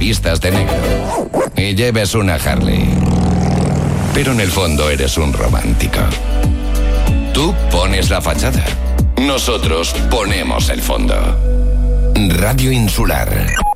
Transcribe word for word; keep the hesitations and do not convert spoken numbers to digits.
vistas de negro y lleves una Harley. Pero en el fondo eres un romántico. Tú pones la fachada. Nosotros ponemos el fondo. Radio Insular.